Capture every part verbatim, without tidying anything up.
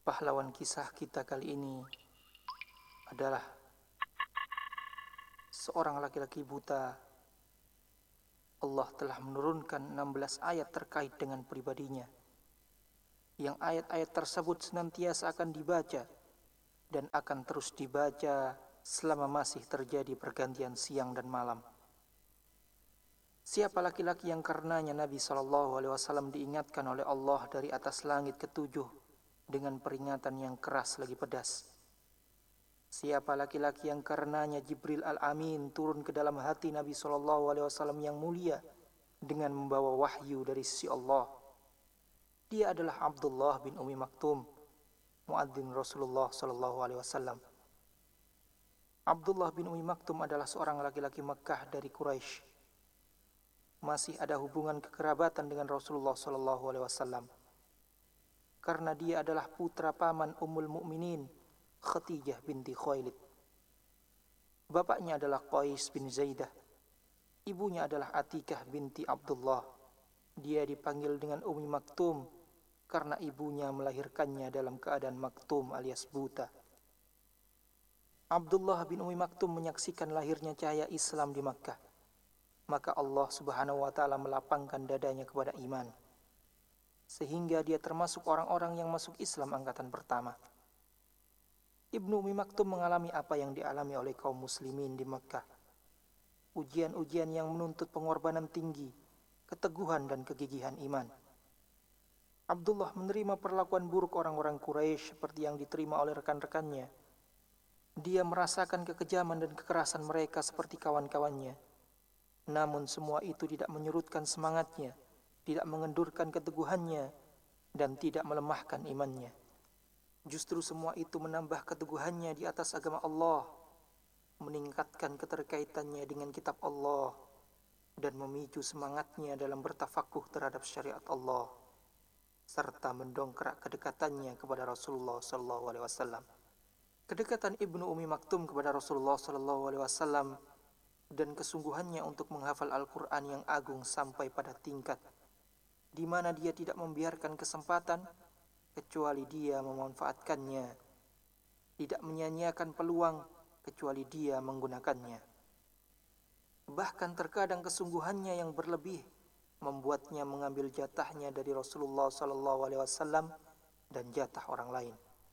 Pahlawan kisah kita kali ini adalah seorang laki-laki buta. Allah telah menurunkan enam belas ayat terkait dengan pribadinya, yang ayat-ayat tersebut senantiasa akan dibaca dan akan terus dibaca selama masih terjadi pergantian siang dan malam. Siapa laki-laki yang karenanya Nabi shallallahu alaihi wasallam diingatkan oleh Allah dari atas langit ketujuh dengan peringatan yang keras lagi pedas? Siapa laki-laki yang karenanya Jibril Al-Amin turun ke dalam hati Nabi shallallahu alaihi wasallam yang mulia dengan membawa wahyu dari sisi Allah? Dia adalah Abdullah bin Umi Maktum, muadzin Rasulullah shallallahu alaihi wasallam. Abdullah bin Umi Maktum adalah seorang laki-laki Mekkah dari Quraisy. Masih ada hubungan kekerabatan dengan Rasulullah shallallahu alaihi wasallam karena dia adalah putra paman Ummul Mukminin Khadijah binti Khuwailid. Bapaknya adalah Qais bin Zaidah. Ibunya adalah Atikah binti Abdullah. Dia dipanggil dengan Ummi Maktum karena ibunya melahirkannya dalam keadaan maktum alias buta. Abdullah bin Ummi Maktum menyaksikan lahirnya cahaya Islam di Makkah. Maka Allah Subhanahu wa taala melapangkan dadanya kepada iman, sehingga dia termasuk orang-orang yang masuk Islam angkatan pertama. Ibnu Ummi Maktum mengalami apa yang dialami oleh kaum muslimin di Makkah. Ujian-ujian yang menuntut pengorbanan tinggi, keteguhan dan kegigihan iman. Abdullah menerima perlakuan buruk orang-orang Quraisy seperti yang diterima oleh rekan-rekannya. Dia merasakan kekejaman dan kekerasan mereka seperti kawan-kawannya. Namun semua itu tidak menyurutkan semangatnya, tidak mengendurkan keteguhannya, dan tidak melemahkan imannya. Justru semua itu menambah keteguhannya di atas agama Allah, meningkatkan keterkaitannya dengan kitab Allah, dan memicu semangatnya dalam bertafakuh terhadap syariat Allah, serta mendongkrak kedekatannya kepada Rasulullah sallallahu alaihi wasallam. Kedekatan Ibnu Ummi Maktum kepada Rasulullah sallallahu alaihi wasallam dan kesungguhannya untuk menghafal Al-Quran yang agung sampai pada tingkat di mana dia tidak membiarkan kesempatan kecuali dia memanfaatkannya, tidak menyia-nyiakan peluang kecuali dia menggunakannya. Bahkan terkadang kesungguhannya yang berlebih membuatnya mengambil jatahnya dari Rasulullah sallallahu alaihi wasallam dan jatah orang lain.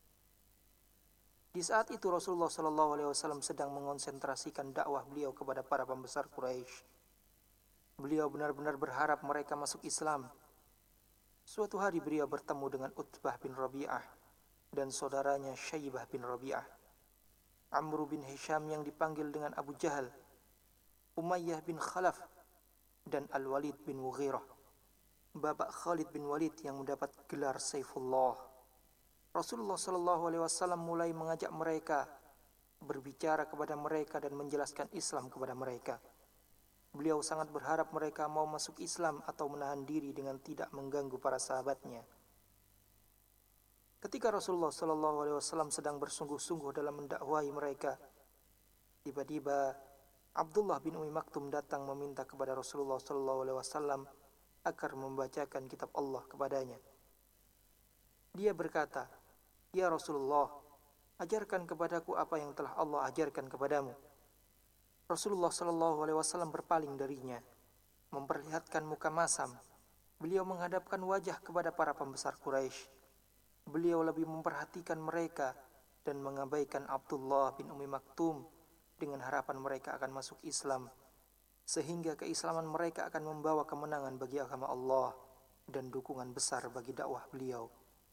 Di saat itu Rasulullah sallallahu alaihi wasallam sedang mengonsentrasikan dakwah beliau kepada para pembesar Quraisy. Beliau benar-benar berharap mereka masuk Islam. Suatu hari beliau bertemu dengan Utbah bin Rabi'ah dan saudaranya Syaibah bin Rabi'ah, Amr bin Hisham yang dipanggil dengan Abu Jahal, Umayyah bin Khalaf, dan Al-Walid bin Mughirah, bapak Khalid bin Walid yang mendapat gelar Saifullah. Rasulullah sallallahu alaihi wasallam mulai mengajak mereka, berbicara kepada mereka dan menjelaskan Islam kepada mereka. Beliau sangat berharap mereka mau masuk Islam atau menahan diri dengan tidak mengganggu para sahabatnya. Ketika Rasulullah sallallahu alaihi wasallam sedang bersungguh-sungguh dalam mendakwahi mereka, tiba-tiba Abdullah bin Ummi Maktum datang meminta kepada Rasulullah sallallahu alaihi wasallam agar membacakan kitab Allah kepadanya. Dia berkata, "Ya Rasulullah, ajarkan kepadaku apa yang telah Allah ajarkan kepadamu." Rasulullah sallallahu alaihi wasallam berpaling darinya, memperlihatkan muka masam. Beliau menghadapkan wajah kepada para pembesar Quraisy. Beliau lebih memperhatikan mereka dan mengabaikan Abdullah bin Ummi Maktum dengan harapan mereka akan masuk Islam, sehingga keislaman mereka akan membawa kemenangan bagi agama Allah dan dukungan besar bagi dakwah beliau.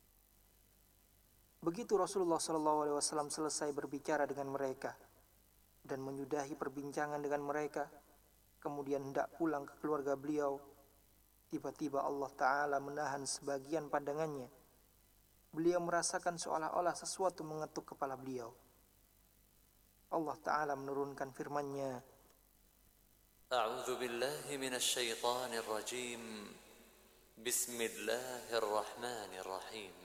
Begitu Rasulullah sallallahu alaihi wasallam selesai berbicara dengan mereka dan menyudahi perbincangan dengan mereka, kemudian hendak pulang ke keluarga beliau, tiba-tiba Allah Ta'ala menahan sebagian pandangannya. Beliau merasakan seolah-olah sesuatu mengetuk kepala beliau. Allah Ta'ala menurunkan firman-Nya, A'udzu billahi minasy syaithanir rajim. Bismillahirrahmanirrahim.